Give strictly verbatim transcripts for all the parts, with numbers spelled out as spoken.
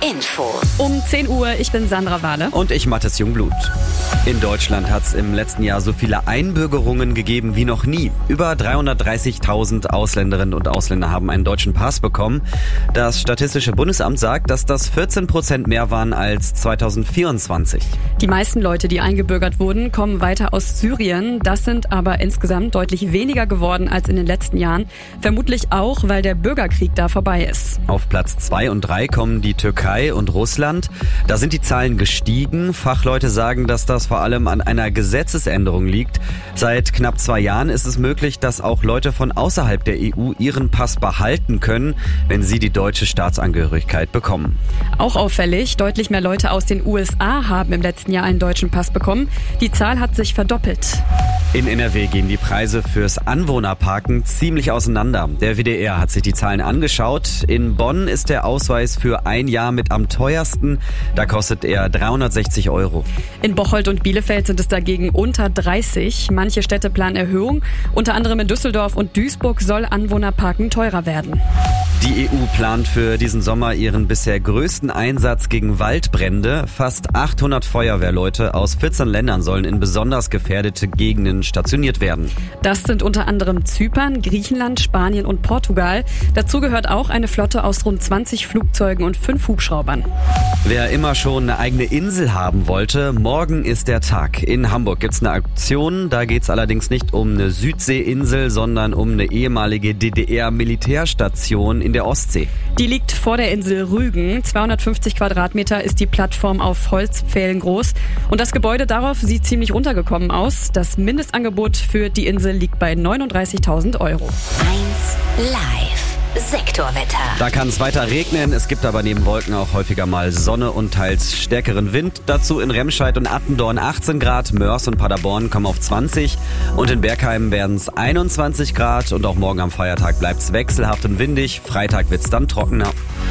Infos. Um zehn Uhr, ich bin Sandra Wahle. Und ich Mathis Jungblut. In Deutschland hat es im letzten Jahr so viele Einbürgerungen gegeben wie noch nie. Über dreihundertdreißigtausend Ausländerinnen und Ausländer haben einen deutschen Pass bekommen. Das Statistische Bundesamt sagt, dass das vierzehn Prozent mehr waren als zweitausendvierundzwanzig. Die meisten Leute, die eingebürgert wurden, kommen weiter aus Syrien. Das sind aber insgesamt deutlich weniger geworden als in den letzten Jahren. Vermutlich auch, weil der Bürgerkrieg da vorbei ist. Auf Platz zwei und drei kommen die Türkei und Russland. Da sind die Zahlen gestiegen. Fachleute sagen, dass das vor allem an einer Gesetzesänderung liegt. Seit knapp zwei Jahren ist es möglich, dass auch Leute von außerhalb der E U ihren Pass behalten können, wenn sie die deutsche Staatsangehörigkeit bekommen. Auch auffällig, deutlich mehr Leute aus den U S A haben im letzten Jahr einen deutschen Pass bekommen. Die Zahl hat sich verdoppelt. In N R W gehen die Preise fürs Anwohnerparken ziemlich auseinander. Der W D R hat sich die Zahlen angeschaut. In Bonn ist der Ausweis für ein Jahr mit am teuersten. Da kostet er dreihundertsechzig Euro. In Bocholt und Bielefeld sind es dagegen unter dreißig. Manche Städte planen Erhöhung. Unter anderem in Düsseldorf und Duisburg soll Anwohnerparken teurer werden. Die E U plant für diesen Sommer ihren bisher größten Einsatz gegen Waldbrände. Fast achthundert Feuerwehrleute aus vierzehn Ländern sollen in besonders gefährdete Gegenden stationiert werden. Das sind unter anderem Zypern, Griechenland, Spanien und Portugal. Dazu gehört auch eine Flotte aus rund zwanzig Flugzeugen und fünf Hubschraubern. Wer immer schon eine eigene Insel haben wollte, morgen ist der Tag. In Hamburg gibt's eine Aktion. Da geht's allerdings nicht um eine Südseeinsel, sondern um eine ehemalige D D R-Militärstation in der Ostsee. Die liegt vor der Insel Rügen. zweihundertfünfzig Quadratmeter ist die Plattform auf Holzpfählen groß. Und das Gebäude darauf sieht ziemlich runtergekommen aus. Das Mindestangebot für die Insel liegt bei neununddreißigtausend Euro. eins Live. Sektorwetter. Da kann es weiter regnen, es gibt aber neben Wolken auch häufiger mal Sonne und teils stärkeren Wind. Dazu in Remscheid und Attendorn achtzehn Grad, Mörs und Paderborn kommen auf zwanzig und in Bergheim werden es einundzwanzig Grad und auch morgen am Feiertag bleibt es wechselhaft und windig. Freitag wird es dann trockener.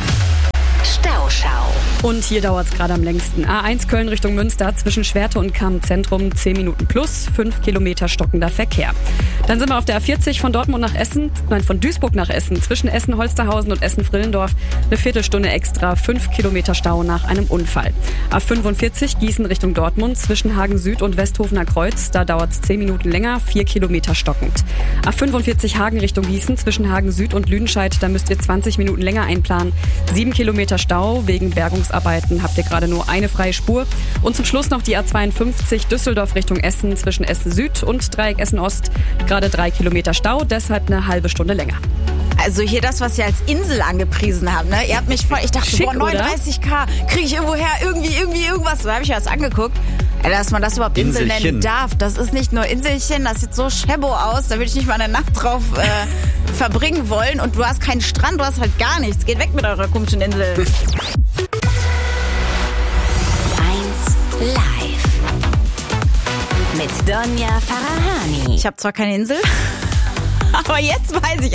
Stauschau. Und hier dauert es gerade am längsten. A eins Köln Richtung Münster zwischen Schwerte und Kamm-Zentrum zehn Minuten plus, fünf Kilometer stockender Verkehr. Dann sind wir auf der A vierzig von Dortmund nach Essen, nein von Duisburg nach Essen, zwischen Essen-Holsterhausen und Essen-Frillendorf eine Viertelstunde extra, fünf Kilometer Stau nach einem Unfall. A fünfundvierzig Gießen Richtung Dortmund zwischen Hagen Süd und Westhofener Kreuz, da dauert es zehn Minuten länger, vier Kilometer stockend. A fünfundvierzig Hagen Richtung Gießen zwischen Hagen Süd und Lüdenscheid, da müsst ihr zwanzig Minuten länger einplanen, sieben Kilometer Stau wegen Bergungsarbeiten habt ihr gerade nur eine freie Spur. Und zum Schluss noch die A zweiundfünfzig Düsseldorf Richtung Essen zwischen Essen Süd und Dreieck Essen Ost. Gerade drei Kilometer Stau, deshalb eine halbe Stunde länger. Also hier das, was ihr als Insel angepriesen habt, ne? Ihr habt mich voll, ich dachte, Schick, boah, neununddreißig K, kriege ich irgendwo her, irgendwie, irgendwie irgendwas. Da habe ich mir das angeguckt. Alter, dass man das überhaupt Insel Inselchen nennen darf, das ist nicht nur Inselchen, das sieht so schäbo aus, da würde ich nicht mal eine Nacht drauf äh, verbringen wollen. Und du hast keinen Strand, du hast halt gar nichts. Geht weg mit eurer komischen Insel. eins Live. Mit Donja Farahani. Ich habe zwar keine Insel, aber jetzt weiß ich